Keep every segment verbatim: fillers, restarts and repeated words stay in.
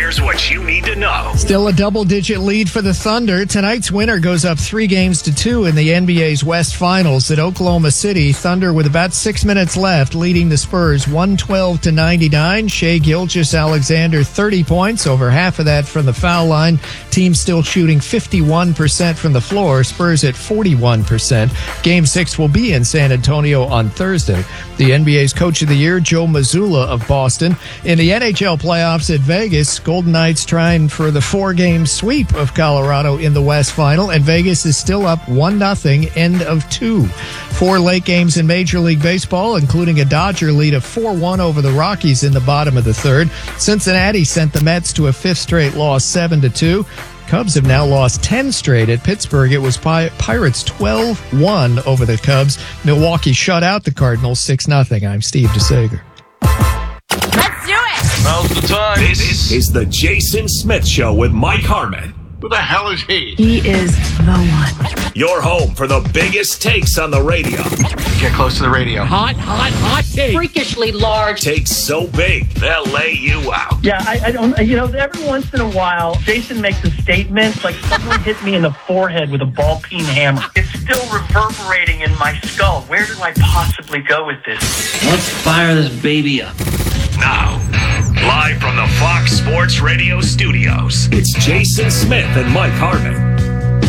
here's what you need to know. Still a double-digit lead for the Thunder. Tonight's winner goes up three games to two in the N B A's West Finals at Oklahoma City. Thunder with about six minutes left, leading the Spurs one twelve to ninety-nine. Shai Gilgeous-Alexander, thirty points, over half of that from the foul line. Team still shooting fifty-one percent from the floor. Spurs at forty-one percent. Game six will be in San Antonio on Thursday. The N B A's Coach of the Year, Joe Mazzulla of Boston. In the N H L playoffs at Vegas, Golden Knights trying for the four-game sweep of Colorado in the West Final, and Vegas is still up one nothing, end of two. Four late games in Major League Baseball, including a Dodger lead of four one over the Rockies in the bottom of the third. Cincinnati sent the Mets to a fifth straight loss, seven to two. Cubs have now lost ten straight at Pittsburgh. It was Pi- Pirates twelve one over the Cubs. Milwaukee shut out the Cardinals six nothing. I'm Steve DeSager. Let's do it! Now's the time. This is the Jason Smith Show with Mike Harmon. Who the hell is he? He is the one. Your home for the biggest takes on the radio. Get close to the radio. Hot, hot, hot take. Freakishly large. Takes so big, they'll lay you out. Yeah, I, I don't, you know, every once in a while, Jason makes a statement like someone hit me in the forehead with a ball peen hammer. It's still reverberating in my skull. Where do I possibly go with this? Let's fire this baby up. Now, live from the Fox Sports Radio studios, it's Jason Smith and Mike Harmon.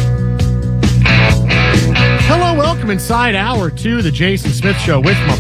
Hello, welcome inside hour two, the Jason Smith Show with my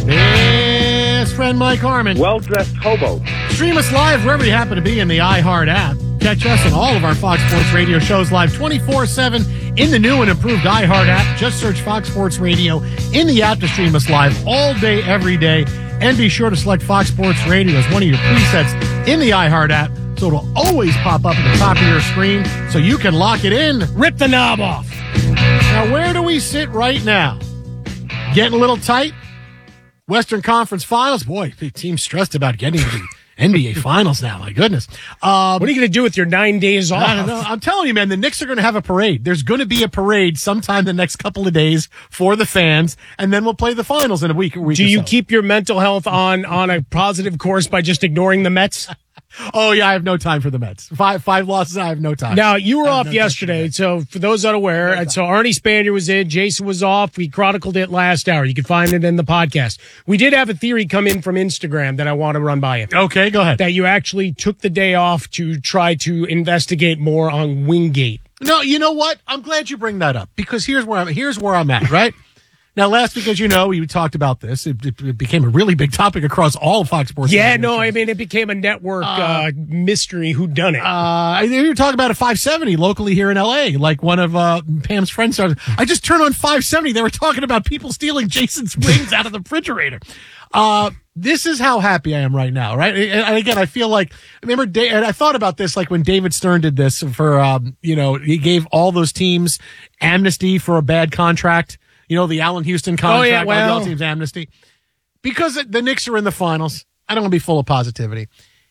best friend Mike Harmon. Well-dressed hobo. Stream us live wherever you happen to be in the iHeart app. Catch us on all of our Fox Sports Radio shows live twenty-four seven in the new and improved iHeart app. Just search Fox Sports Radio in the app to stream us live all day, every day. And be sure to select Fox Sports Radio as one of your presets in the iHeart app, so it'll always pop up at the top of your screen so you can lock it in. Rip the knob off. Now, where do we sit right now? Getting a little tight? Western Conference Finals? Boy, the team's stressed about getting to the N B A Finals now. My goodness. Um, what are you going to do with your nine days off? I don't know. I'm telling you, man, the Knicks are going to have a parade. There's going to be a parade sometime the next couple of days for the fans, and then we'll play the finals in a week. A week do you so. keep your mental health on, on a positive course by just ignoring the Mets? Oh, yeah, I have no time for the Mets. Five five losses, I have no time. Now, you were off no yesterday, so for those unaware, no and so Arnie Spanier was in, Jason was off. We chronicled it last hour. You can find it in the podcast. We did have a theory come in from Instagram that I want to run by you. Okay, go ahead. That you actually took the day off to try to investigate more on Wingate. No, you know what? I'm glad you bring that up, because here's where I'm, here's where I'm at, right? Now, last week, as you know, we talked about this. It, it, it became a really big topic across all of Fox Sports. Yeah, no, I mean, it became a network uh, uh, mystery whodunit. Uh, you were talking about a five seventy locally here in L A, like one of uh, Pam's friends started. I just turned on five seventy. They were talking about people stealing Jason's wings out of the refrigerator. Uh, this is how happy I am right now, right? And again, I feel like, remember, and I thought about this, like when David Stern did this for, um, you know, he gave all those teams amnesty for a bad contract. You know, the Allen Houston contract, oh, yeah, well. all teams amnesty. Because the Knicks are in the finals, I don't want to be full of positivity.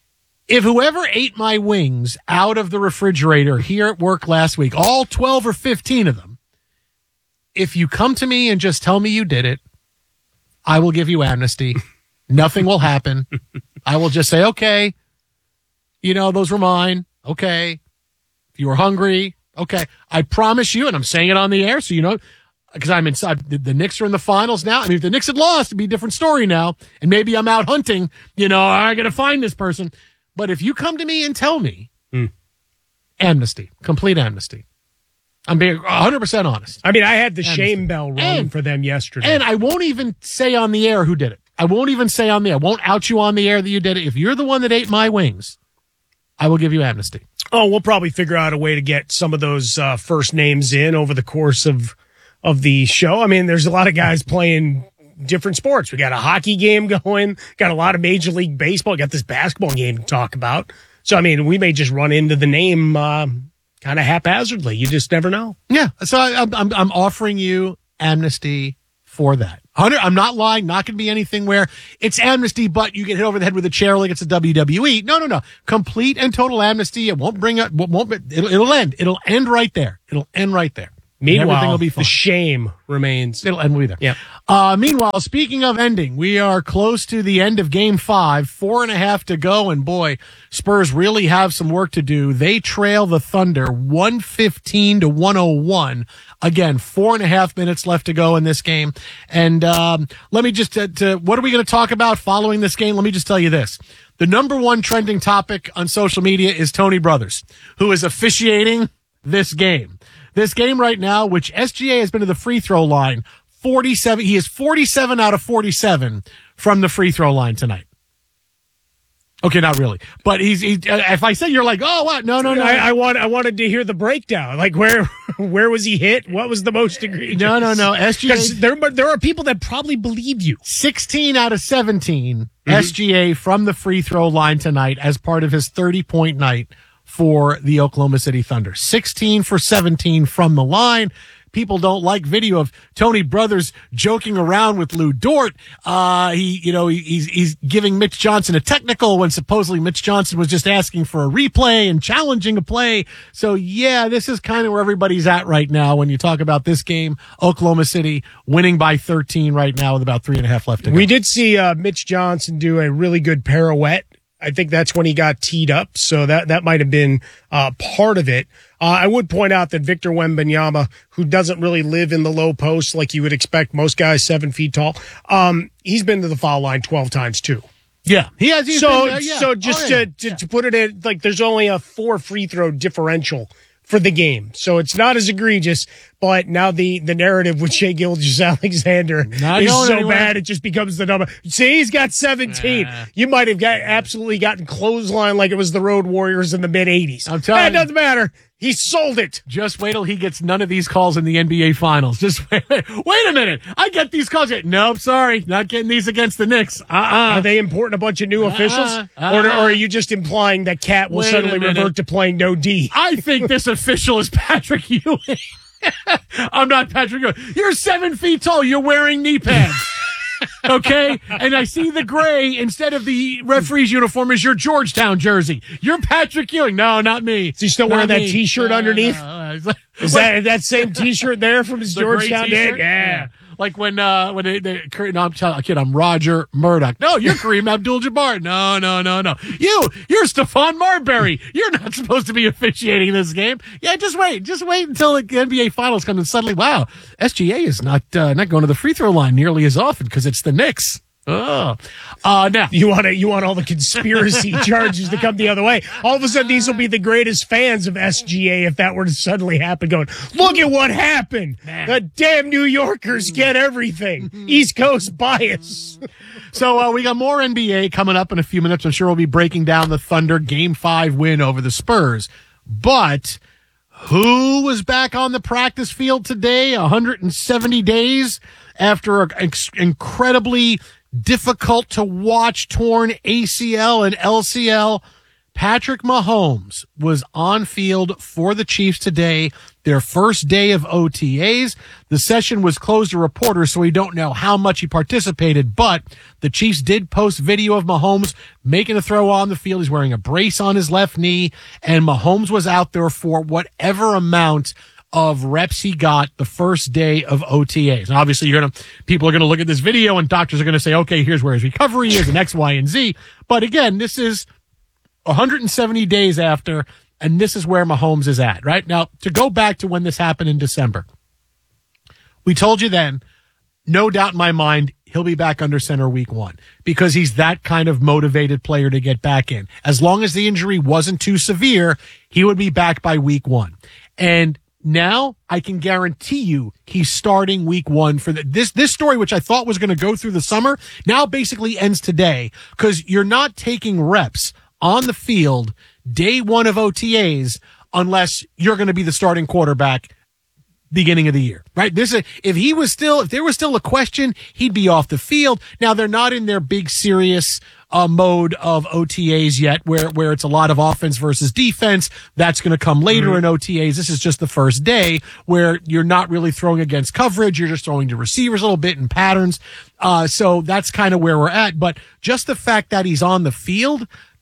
If whoever ate my wings out of the refrigerator here at work last week, all twelve or fifteen of them, if you come to me and just tell me you did it, I will give you amnesty. Nothing will happen. I will just say, okay, you know, those were mine. Okay. If you were hungry, okay. I promise you, and I'm saying it on the air, so you know, because I'm inside. The, the Knicks are in the finals now. I mean, if the Knicks had lost, it'd be a different story now. And maybe I'm out hunting, you know, I got to find this person. But if you come to me and tell me, mm. amnesty, complete amnesty. I'm being one hundred percent honest. I mean, I had the amnesty. Shame bell rung and, for them yesterday. And I won't even say on the air who did it. I won't even say on the air. I won't out you on the air that you did it. If you're the one that ate my wings, I will give you amnesty. Oh, we'll probably figure out a way to get some of those uh, first names in over the course of of the show. I mean, there's a lot of guys playing different sports. We got a hockey game going, got a lot of Major League Baseball, got this basketball game to talk about. So, I mean, we may just run into the name uh, kind of haphazardly. You just never know. Yeah. So I, I'm I'm offering you amnesty for that. I'm not lying. Not going to be anything where it's amnesty, but you get hit over the head with a chair like it's a W W E. No, no, no. Complete and total amnesty. It won't bring up. Won't. It'll, it'll end. It'll end right there. It'll end right there. Meanwhile, everything will be fine. The shame remains. It'll end. We'll be there. Yeah. Uh, meanwhile, speaking of ending, we are close to the end of game five, four and a half to go. And boy, Spurs really have some work to do. They trail the Thunder one fifteen to one oh one. Again, four and a half minutes left to go in this game. And, um, let me just, uh, to, what are we going to talk about following this game? Let me just tell you this. The number one trending topic on social media is Tony Brothers, who is officiating this game. This game right now, which S G A has been to the free throw line, forty-seven. He is forty-seven out of forty-seven from the free throw line tonight. Okay, not really, but he's. He, if I say you're like, oh, what? No, no, no. I, I want. I wanted to hear the breakdown. Like where, where was he hit? What was the most egregious? No, no, no. S G A. There, there are people that probably believe you. sixteen out of seventeen. Mm-hmm. S G A from the free throw line tonight as part of his thirty point night for the Oklahoma City Thunder. sixteen for seventeen from the line. People don't like video of Tony Brothers joking around with Lou Dort. Uh, he, you know, he, he's, he's giving Mitch Johnson a technical when supposedly Mitch Johnson was just asking for a replay and challenging a play. So yeah, this is kind of where everybody's at right now when you talk about this game. Oklahoma City winning by thirteen right now with about three and a half left to go. We did see, uh, Mitch Johnson do a really good pirouette. I think that's when he got teed up, so that, that might have been uh, part of it. Uh, I would point out that Victor Wembanyama, who doesn't really live in the low post like you would expect, most guys seven feet tall, um, he's been to the foul line twelve times too. Yeah, he has. He's so, been, uh, yeah. so just oh, yeah. to, to, to put it in, like, there's only a four free throw differential for the game. So it's not as egregious, but now the, the narrative with Shai Gilgeous-Alexander Not is so anywhere. bad it just becomes the number. See, he's got seventeen. Nah. You might have got absolutely gotten clothesline like it was the Road Warriors in the mid eighties. I'm telling you. It you. doesn't matter. He sold it. Just wait till he gets none of these calls in the N B A Finals. Just wait, wait, wait a minute. I get these calls. Nope, sorry. Not getting these against the Knicks. Uh-uh. Are they importing a bunch of new uh-uh. officials? Uh-uh. Or, or are you just implying that Cat will Wait suddenly revert to playing no D? I think this official is Patrick Ewing. I'm not Patrick Ewing. You're seven feet tall. You're wearing knee pads. Okay? And I see the gray instead of the referee's uniform is your Georgetown jersey. You're Patrick Ewing. No, not me. Is he still not wearing that me. T-shirt no, underneath? No, no. Is that that same T-shirt there from his The Georgetown gray days? t-shirt? Yeah. Like when, uh, when they, they, no, I'm telling kid, I'm Roger Murdoch. No, you're Kareem Abdul-Jabbar. No, no, no, no. You, you're Stephon Marbury. You're not supposed to be officiating this game. Yeah, just wait. Just wait until the N B A Finals come and suddenly, wow, S G A is not, uh, not going to the free throw line nearly as often because it's the Knicks. Oh, uh, now you want to, you want all the conspiracy charges to come the other way. All of a sudden, these will be the greatest fans of S G A if that were to suddenly happen. Going, look at what happened. Man. The damn New Yorkers get everything. East Coast bias. So uh, we got more N B A coming up in a few minutes. I'm sure we'll be breaking down the Thunder Game Five win over the Spurs. But who was back on the practice field today? one hundred seventy days after an ex- incredibly difficult to watch torn A C L and L C L. Patrick Mahomes was on field for the Chiefs today, their first day of O T As. The session was closed to reporters, so we don't know how much he participated, but the Chiefs did post video of Mahomes making a throw on the field. He's wearing a brace on his left knee, and Mahomes was out there for whatever amount of reps he got the first day of O T As. And obviously you're going to, people are going to look at this video and doctors are going to say, okay, here's where his recovery is and X, Y, and Z. But again, this is one hundred seventy days after, and this is where Mahomes is at, right? Now, to go back to when this happened in December, we told you then, no doubt in my mind, he'll be back under center week one because he's that kind of motivated player to get back in. As long as the injury wasn't too severe, he would be back by week one. And now I can guarantee you he's starting week one for the, this, this story, which I thought was going to go through the summer, now basically ends today because you're not taking reps on the field day one of O T As unless you're going to be the starting quarterback beginning of the year, right? This is, if he was still, if there was still a question, he'd be off the field. Now they're not in their big serious uh, mode of O T As yet where, where it's a lot of offense versus defense. That's going to come later mm-hmm. in O T As. This is just the first day where you're not really throwing against coverage. You're just throwing to receivers a little bit in patterns. Uh, so that's kind of where we're at. But just the fact that he's on the field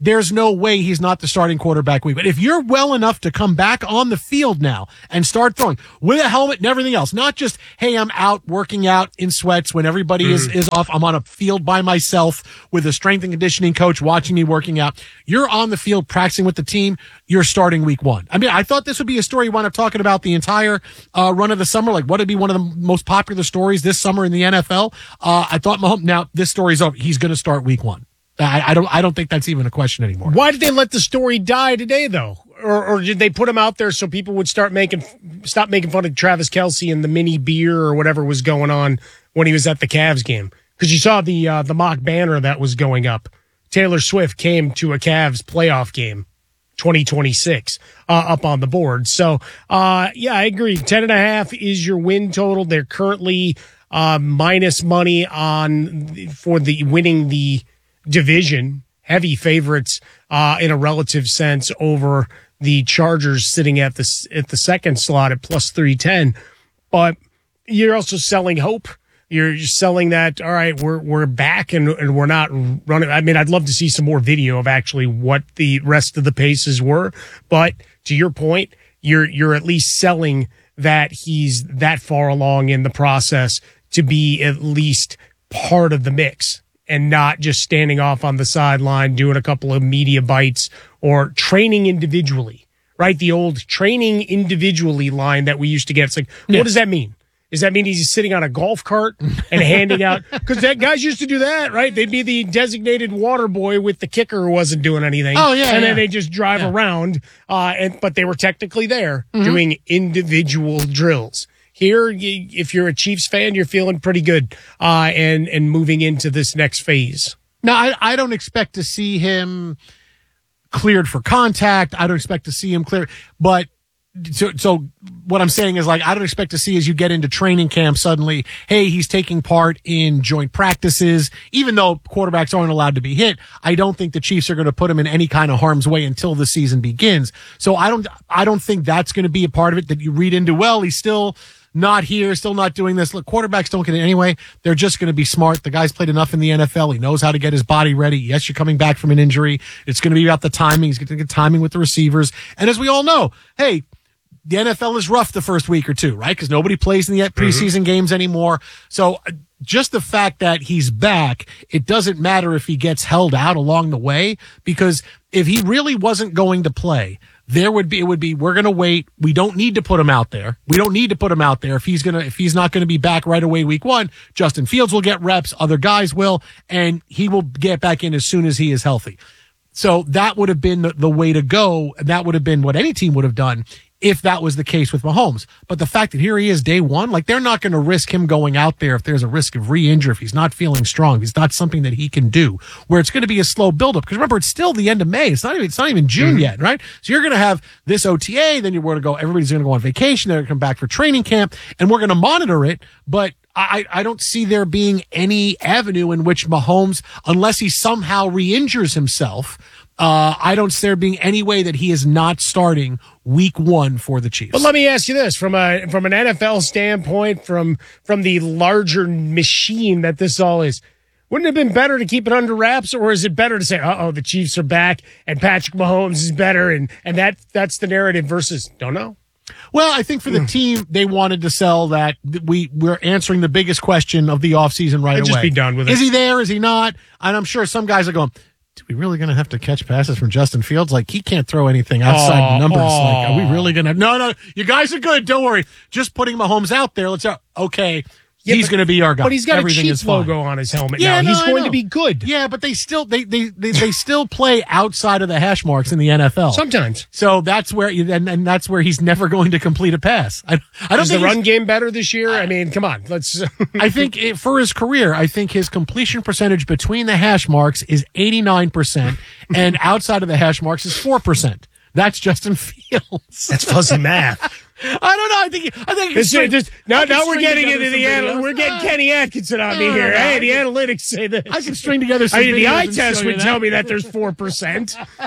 there's no way he's not the starting quarterback week. But if you're well enough to come back on the field now and start throwing with a helmet and everything else, not just, hey, I'm out working out in sweats when everybody mm. is, is off. I'm on a field by myself with a strength and conditioning coach watching me working out. You're on the field practicing with the team. You're starting week one. I mean, I thought this would be a story you wound up talking about the entire uh, run of the summer. Like, what would be one of the most popular stories this summer in the N F L? Uh, I thought Mahomes, now this story's over. He's going to start week one. I, I don't. I don't think that's even a question anymore. Why did they let the story die today, though? Or, or did they put him out there so people would start making stop making fun of Travis Kelce and the mini beer or whatever was going on when he was at the Cavs game? Because you saw the uh, the mock banner that was going up. Taylor Swift came to a Cavs playoff game, twenty twenty-six, uh, up on the board. So, uh, yeah, I agree. Ten and a half is your win total. They're currently uh, minus money on for the winning the division, heavy favorites uh, in a relative sense over the Chargers, sitting at the at the second slot at plus three ten. But you're also selling hope. You're just selling that, all right, we're we're back and, and we're not running. I mean, I'd love to see some more video of actually what the rest of the paces were. But to your point, you're you're at least selling that he's that far along in the process to be at least part of the mix, and not just standing off on the sideline doing a couple of media bites or training individually, right? The old training individually line that we used to get. It's like, yeah. What does that mean? Does that mean he's sitting on a golf cart and handing out? Because that guys used to do that, right? They'd be the designated water boy with the kicker who wasn't doing anything. Oh, yeah. And yeah. then they just drive yeah. around, uh, and but they were technically there mm-hmm. doing individual drills. Here, if you're a Chiefs fan, you're feeling pretty good uh, and and moving into this next phase. Now, I, I don't expect to see him cleared for contact. I don't expect to see him clear. But so, so what I'm saying is, like, I don't expect to see as you get into training camp suddenly, hey, he's taking part in joint practices. Even though quarterbacks aren't allowed to be hit, I don't think the Chiefs are going to put him in any kind of harm's way until the season begins. So I don't, I don't think that's going to be a part of it that you read into, well, he's still not here, still not doing this. Look, quarterbacks don't get it anyway. They're just going to be smart. The guy's played enough in the N F L. He knows how to get his body ready. Yes, you're coming back from an injury. It's going to be about the timing. He's going to get timing with the receivers. And as we all know, hey, the N F L is rough the first week or two, right? Because nobody plays in the preseason mm-hmm. games anymore. So just the fact that he's back, it doesn't matter if he gets held out along the way, because if he really wasn't going to play, there would be, it would be, we're going to wait. We don't need to put him out there. We don't need to put him out there. If he's going to, if he's not going to be back right away week one, Justin Fields will get reps. Other guys will, and he will get back in as soon as he is healthy. So that would have been the, the way to go. That would have been what any team would have done if that was the case with Mahomes. But the fact that here he is day one, like, they're not going to risk him going out there if there's a risk of re-injury, if he's not feeling strong, if it's not something that he can do, where it's going to be a slow buildup. Because remember, it's still the end of May. It's not even, it's not even June mm-hmm. yet, right? So you're going to have this O T A, then you're going to go, everybody's going to go on vacation, they're going to come back for training camp, and we're going to monitor it. But I, I don't see there being any avenue in which Mahomes, unless he somehow re-injures himself, Uh, I don't see there being any way that he is not starting week one for the Chiefs. But let me ask you this, from a from an N F L standpoint, from from the larger machine that this all is, wouldn't it have been better to keep it under wraps, or is it better to say, uh-oh, the Chiefs are back and Patrick Mahomes is better, and, and that that's the narrative versus, don't know? Well, I think for the team, they wanted to sell that we, we're answering the biggest question of the offseason right They'd away. Just be done with it. Is he there? Is he not? And I'm sure some guys are going, are we really going to have to catch passes from Justin Fields? Like, he can't throw anything outside oh, the numbers. Oh. Like, are we really going to? No, no, you guys are good. Don't worry. Just putting Mahomes out there. Let's, okay. Yeah, he's going to be our guy. But he's got Everything a Chiefs logo on his helmet yeah, now. No, he's I going know. to be good. Yeah, but they still they they they, they still play outside of the hash marks in the N F L sometimes. So that's where and, and that's where he's never going to complete a pass. I, I don't Is think the run game better this year? I mean, come on, let's. I think it, for his career, I think his completion percentage between the hash marks is eighty-nine percent, and outside of the hash marks is four percent. That's Justin Fields. That's fuzzy math. I don't know. I think. I think. It's string, just, now, now we're getting into the analytics. anal- We're getting uh, Kenny Atkinson on me here. Hey, the analytics say this. I can string together some I mean, the eye videos test would that. tell me that there's four percent.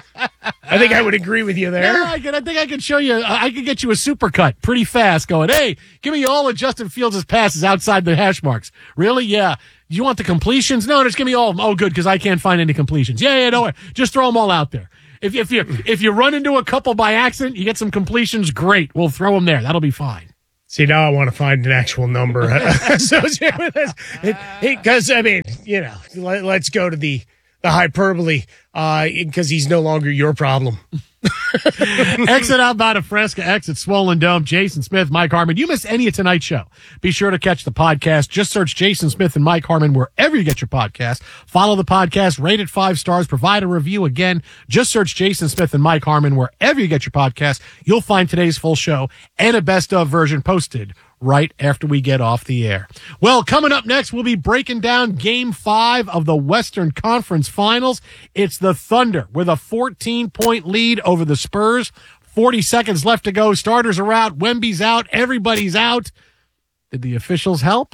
I think I would agree with you there. Yeah, I, can, I think I could show you. I could get you a supercut pretty fast going, hey, give me all of Justin Fields' passes outside the hash marks. Really? Yeah. You want the completions? No, just give me all of them. Oh, good, because I can't find any completions. Yeah, yeah, no, just throw them all out there. If, if you if you run into a couple by accident, you get some completions, great. We'll throw them there. That'll be fine. See, now I want to find an actual number associated with this. Because, I mean, you know, let, let's go to the, the hyperbole, because uh, he's no longer your problem. Exit outbound of Fresca, exit Swollen Dome. Jason Smith, Mike Harmon. You miss any of tonight's show, be sure to catch the podcast. Just search Jason Smith and Mike Harmon wherever you get your podcast. Follow the podcast, rate it five stars, provide a review. Again, just search Jason Smith and Mike Harmon wherever you get your podcast. You'll find today's full show and a best of version posted right after we get off the air. Well, coming up next, we'll be breaking down game five of the Western Conference Finals. It's the Thunder with a fourteen-point lead over the Spurs. forty seconds left to go. Starters are out. Wemby's out. Everybody's out. Did the officials help?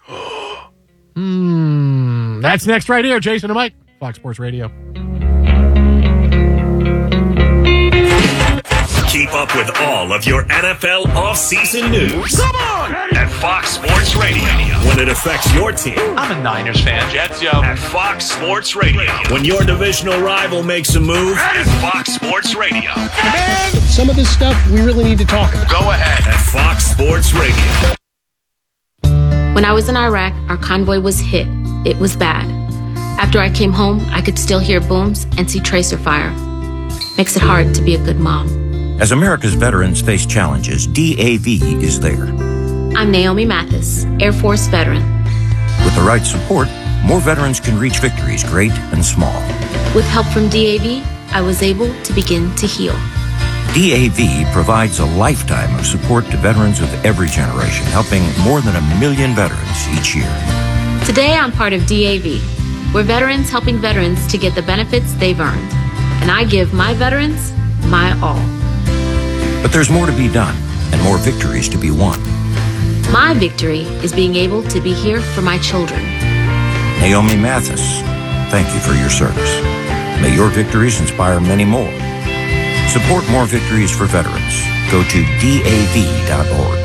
Hmm. That's next right here. Jason and Mike, Fox Sports Radio. Keep up with all of your N F L offseason news. Come on! At Fox Sports Radio. When it affects your team. I'm a Niners fan. Jets, yo. At Fox Sports Radio. When your divisional rival makes a move. At Fox Sports Radio. Man, some of this stuff we really need to talk about. Go ahead. At Fox Sports Radio. When I was in Iraq, our convoy was hit. It was bad. After I came home, I could still hear booms and see tracer fire. Makes it hard to be a good mom. As America's veterans face challenges, D A V is there. I'm Naomi Mathis, Air Force veteran. With the right support, more veterans can reach victories great and small. With help from D A V, I was able to begin to heal. D A V provides a lifetime of support to veterans of every generation, helping more than a million veterans each year. Today, I'm part of D A V. We're veterans helping veterans to get the benefits they've earned. And I give my veterans my all. But there's more to be done and more victories to be won. My victory is being able to be here for my children. Naomi Mathis, thank you for your service. May your victories inspire many more. Support more victories for veterans. Go to D A V dot org.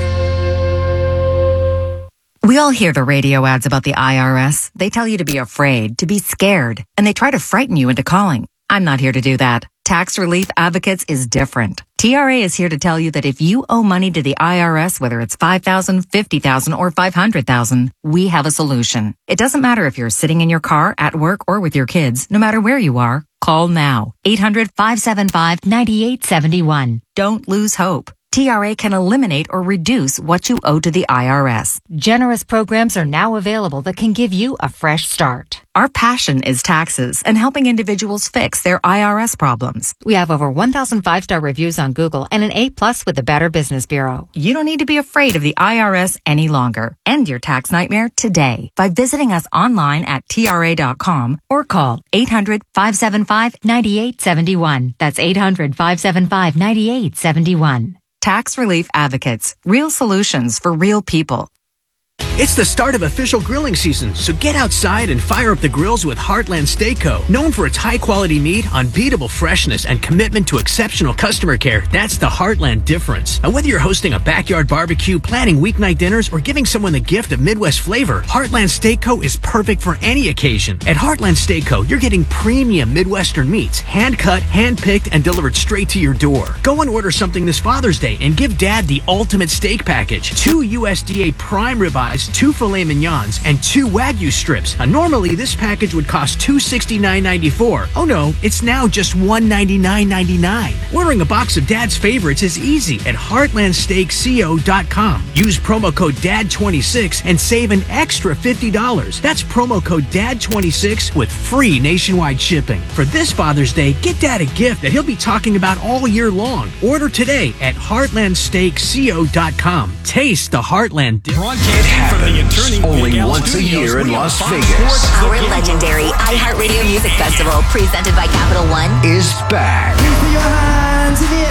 We all hear the radio ads about the I R S. They tell you to be afraid, to be scared, and they try to frighten you into calling. I'm not here to do that. Tax Relief Advocates is different. T R A is here to tell you that if you owe money to the I R S, whether it's five thousand dollars, fifty thousand dollars, or five hundred thousand dollars, we have a solution. It doesn't matter if you're sitting in your car, at work, or with your kids. No matter where you are, call now. eight hundred, five seven five, nine eight seven one. Don't lose hope. T R A can eliminate or reduce what you owe to the I R S. Generous programs are now available that can give you a fresh start. Our passion is taxes and helping individuals fix their I R S problems. We have over one thousand five-star reviews on Google and an A plus with the Better Business Bureau. You don't need to be afraid of the I R S any longer. End your tax nightmare today by visiting us online at T R A dot com or call eight hundred, five seven five, nine eight seven one. That's eight hundred, five seven five, nine eight seven one. Tax Relief Advocates. Real solutions for real people. It's the start of official grilling season, so get outside and fire up the grills with Heartland Steak Co. Known for its high-quality meat, unbeatable freshness, and commitment to exceptional customer care, that's the Heartland difference. And whether you're hosting a backyard barbecue, planning weeknight dinners, or giving someone the gift of Midwest flavor, Heartland Steak Co. is perfect for any occasion. At Heartland Steak Co., you're getting premium Midwestern meats, hand-cut, hand-picked, and delivered straight to your door. Go and order something this Father's Day and give Dad the ultimate steak package. Two U S D A prime ribeyes, two filet mignons, and two Wagyu strips. Now, normally, this package would cost two hundred sixty-nine ninety-four. Oh no, it's now just one hundred ninety-nine ninety-nine. Ordering a box of Dad's favorites is easy at heartland steak co dot com. Use promo code D A D twenty-six and save an extra fifty dollars. That's promo code D A D twenty-six with free nationwide shipping. For this Father's Day, get Dad a gift that he'll be talking about all year long. Order today at heartland steak co dot com. Taste the Heartland difference. From the attorney only once a year in Las Vegas. Our legendary iHeartRadio Music Festival, presented by Capital One, is back.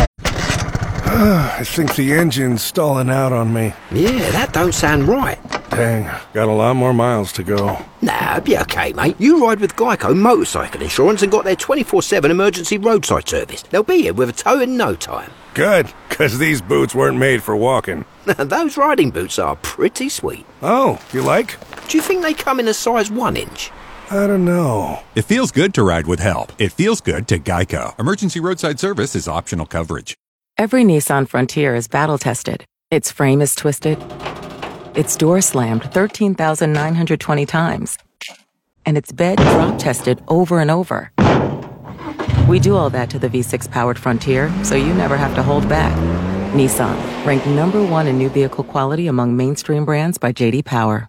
I think the engine's stalling out on me. Yeah, that don't sound right. Dang, got a lot more miles to go. Nah, be okay, mate. You ride with Geico Motorcycle Insurance and got their twenty-four seven emergency roadside service. They'll be here with a tow in no time. Good, because these boots weren't made for walking. Those riding boots are pretty sweet. Oh, you like? Do you think they come in a size one inch? I don't know. It feels good to ride with help. It feels good to Geico. Emergency roadside service is optional coverage. Every Nissan Frontier is battle-tested. Its frame is twisted. Its door slammed thirteen thousand nine hundred twenty times. And its bed drop-tested over and over. We do all that to the V six powered Frontier, so you never have to hold back. Nissan, ranked number one in new vehicle quality among mainstream brands by J D Power.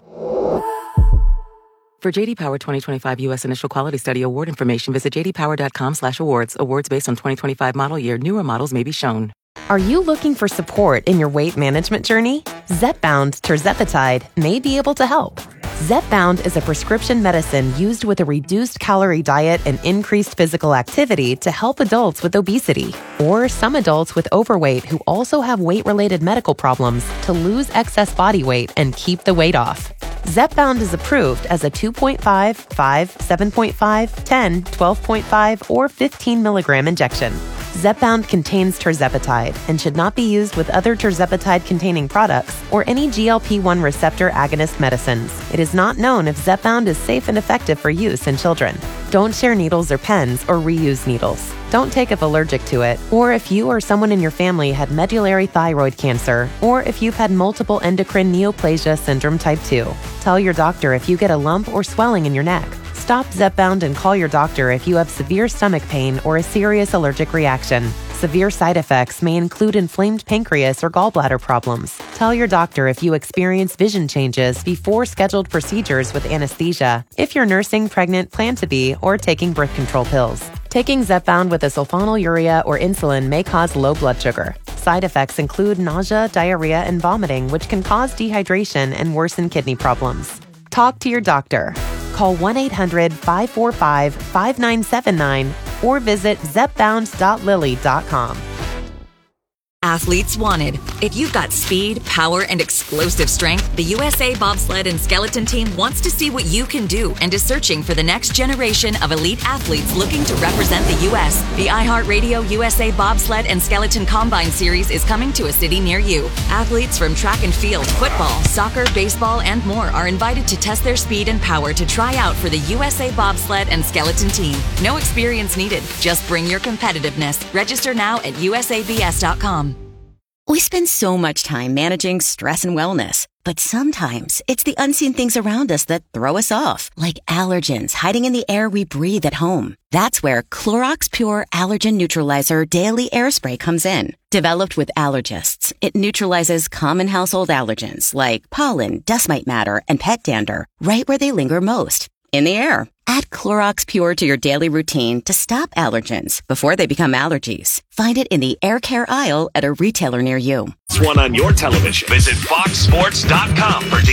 For J D Power twenty twenty-five U S Initial Quality Study award information, visit j d power dot com slash awards. Awards based on twenty twenty-five model year. Newer models may be shown. Are you looking for support in your weight management journey? Zepbound tirzepatide may be able to help. Zepbound is a prescription medicine used with a reduced calorie diet and increased physical activity to help adults with obesity, or some adults with overweight who also have weight-related medical problems to lose excess body weight and keep the weight off. Zepbound is approved as a two point five, five, seven point five, ten, twelve point five, or fifteen milligram injection. Zepbound contains tirzepatide and should not be used with other tirzepatide-containing products or any G L P one receptor agonist medicines. It is not known if Zepbound is safe and effective for use in children. Don't share needles or pens or reuse needles. Don't take if allergic to it, or if you or someone in your family had medullary thyroid cancer, or if you've had multiple endocrine neoplasia syndrome type two. Tell your doctor if you get a lump or swelling in your neck. Stop Zepbound and call your doctor if you have severe stomach pain or a serious allergic reaction. Severe side effects may include inflamed pancreas or gallbladder problems. Tell your doctor if you experience vision changes before scheduled procedures with anesthesia, if you're nursing, pregnant, plan to be, or taking birth control pills. Taking Zepbound with a sulfonylurea or insulin may cause low blood sugar. Side effects include nausea, diarrhea, and vomiting, which can cause dehydration and worsen kidney problems. Talk to your doctor. Call one eight hundred, five four five, five nine seven nine or visit zepbound dot lilly dot com. Athletes wanted. If you've got speed, power, and explosive strength, the U S A Bobsled and Skeleton Team wants to see what you can do and is searching for the next generation of elite athletes looking to represent the U S The iHeartRadio U S A Bobsled and Skeleton Combine Series is coming to a city near you. Athletes from track and field, football, soccer, baseball, and more are invited to test their speed and power to try out for the U S A Bobsled and Skeleton Team. No experience needed. Just bring your competitiveness. Register now at U S A B S dot com. We spend so much time managing stress and wellness, but sometimes it's the unseen things around us that throw us off, like allergens hiding in the air we breathe at home. That's where Clorox Pure Allergen Neutralizer Daily Air Spray comes in. Developed with allergists, it neutralizes common household allergens like pollen, dust mite matter, and pet dander right where they linger most, in the air. Add Clorox Pure to your daily routine to stop allergens before they become allergies. Find it in the air care aisle at a retailer near you. One on your television. Visit fox sports dot com for